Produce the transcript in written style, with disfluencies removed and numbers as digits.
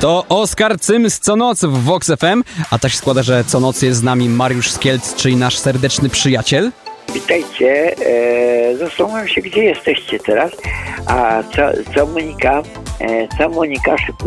To Oskar Cyms co noc w Vox FM, a tak się składa, że co noc jest z nami Mariusz Skielc, czyli nasz serdeczny przyjaciel. Witajcie, zastanawiam się, gdzie jesteście teraz, a co Monika szykuje.